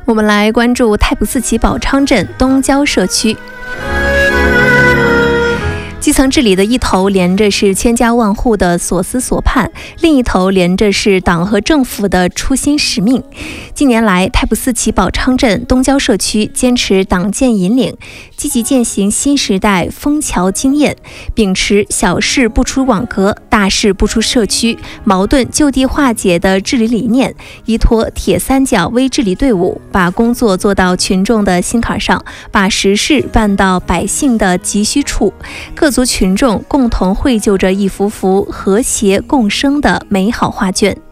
我们来关注太仆寺旗宝昌镇东郊社区。基层治理的一头连着是千家万户的所思所盼，另一头连着是党和政府的初心使命。近年来，太仆寺旗宝昌镇东郊社区坚持党建引领，积极践行新时代枫桥经验，秉持小事不出网格，大事不出社区，矛盾就地化解的治理理念，依托铁三角微治理队伍，把工作做到群众的心坎上，把实事办到百姓的急需处。各族群众共同绘就着一幅幅和谐共生的美好画卷。